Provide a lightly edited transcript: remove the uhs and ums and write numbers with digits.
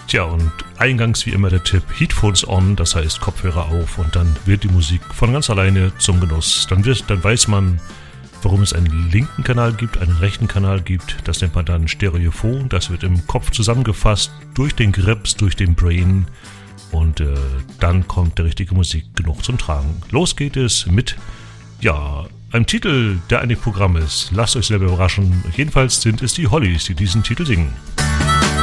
Tja, und eingangs wie immer der Tipp, Headphones on, das heißt Kopfhörer auf und dann wird die Musik von ganz alleine zum Genuss. Dann weiß man, warum es einen linken Kanal gibt, einen rechten Kanal gibt. Das nennt man dann Stereophon, das wird im Kopf zusammengefasst durch den Grips, durch den Brain und dann kommt der richtige Musik genug zum Tragen. Los geht es mit, einem Titel, der ein Programm ist. Lasst euch selber überraschen. Jedenfalls sind es die Hollies, die diesen Titel singen.